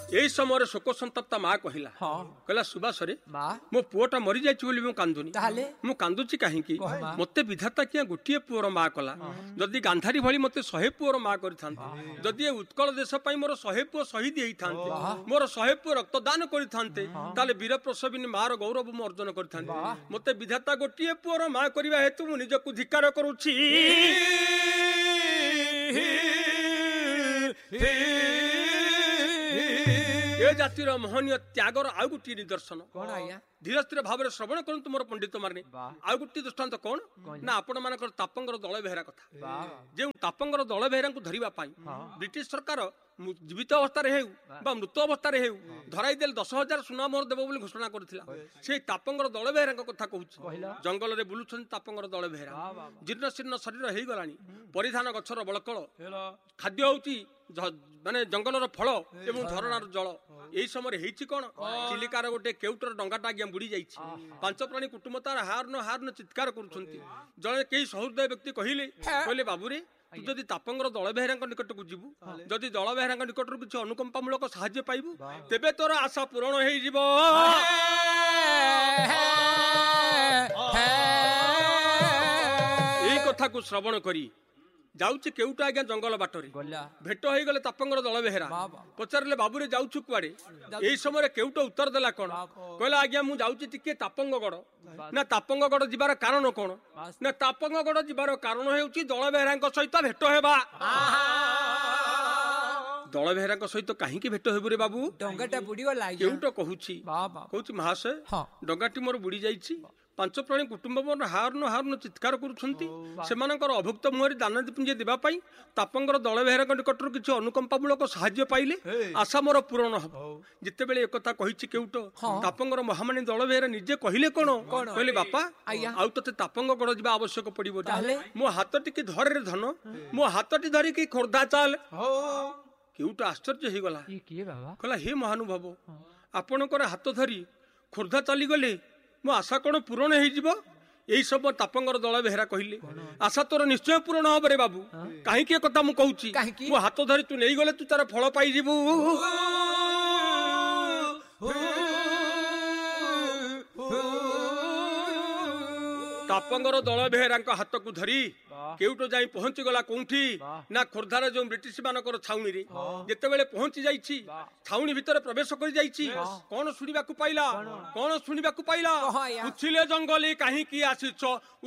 एई समय शोक संतप्त माँ कहला कहला सुबास रे मो पुओटा मरी जाइछि बोली मु कांदुनी मु कांदुछि काहेकि मते विधाता किया गोटिए पुओर माँ कला जदि गांधारी भली मते 100 पुओर माँ करिथान्ते जदि ए उत्कल देश पई मोर 100 पुओ शहीद हेइथान्ते मोर 100 पुओ रक्तदान करिथान्ते ताले वीर प्रसविनी मार गौरव मु अर्जन करिथान्ते मते विधाता गोटिए पुओर माँ करिवा हेतु मु निजकु धिक्कार करूछि ए जातिर महनीय त्यागर आउ गोटे निदर्शन कौन आया धीरे स्थिर भाव में श्रवण करंतु मोर पंडित माने आउ गोटे दृष्टांत कौन ना आपण मानकर तापंगर दल बेहरा कथा जे तापंगर दल बेहरा को धरिबा पाई ब्रिटिश सरकार जीवित अवस्था रे हेउ बा मृत अवस्था रे हेउ धराई देल 10,000 सुना मोर देबो बोली घोषणा करथिला से तापंगर दल बेहरा कथा कहूछि जंगल रे बुलुछन तापंगर दल बेहरा जीर्ण शीर्ण शरीर हेइ गलानी परिधान गछर बळकळ खाद्य होउची माने जंगलर फल एवं झरणार जल एई समय हेइछि कोन चिलिकार गोटे केउटर डंगाटा आज्ञा बुड़ी जाइछि पांच प्राणी कुटुंब तार हारन चित्कार करूछंती जणे केही सहृदय व्यक्ति कहले बाबू रे तू जदि तापंगर दल बेहरा निकट को जीवु जदि दल बेहरा निकट किसी अनुकंपामूलक साहाय्य पाइबु तेबे तोर आशा पूरण होई जीवो एई कथा को श्रवण करी जाउछि केउटा आज्ञा जंगल बाटरे भेट होई गले तापंगर दल बेहरा पचारले बाबू रे जाउछु कुआडे एई समय केउटा उत्तर देला कोन कहला आज्ञा मु जाउछि टिके तापंगगड ना तापंगगड जिबार कारण कोन ना तापंगगड जिबार कारण हेउछि दल बेहराଙ୍କ सहित भेट हेबा दल बेहराଙ୍କ सहित काहींकी भेट हेबु रे बाबू डंगाटा बुडीवा लागि केउटा कहूछि महाशय डंगाटी मोर बुडी जाइछि पांच प्राणी कुटुंब मोर हारन चित्कार करूछंती सेमानकर अभुक्त मुहरी दान पुंजे देबा पई तापंगर दल बेहरा निकटरू किछि अनुकंपामूलक साहाय्य पाइले आशा मोर पूर्ण हबो जिते बेले एकथा कहिछि केउटो तापंगर महामानी दल बेहरा निजे कहिले कोन कहले बापा आउ तते तापंगगड जिबा आवश्यक पड़िबो मो हाथ टिके धरे रे धन मो हाथटी धरि कि खोर्धा चाल केउटो आश्चर्य हे गला कहला हे महानुभाव आपणकर हाथ धरी खोर्धा चली गले मो आशा कौन पूरण हो यही सब तापंगर दल बेहरा कहले आशा तोर निश्चय पूरण हम रे बाबू कहीं कथा मु कहूँ मो हाथ धरी तू नहीं गले तू तार फल पाई तापंगर दल बेहरा हाथ को धरी केउटो जाई पहुंची गला कोठी ना खोर्धार जो ब्रिटिश मानकर छाउनी रे जेते बेले पहुंची जाईछि छाउनी भीतर प्रवेश करि जाईछि कोन सुनिबा को पाइला पुछिले जंगली काहे की आसीछ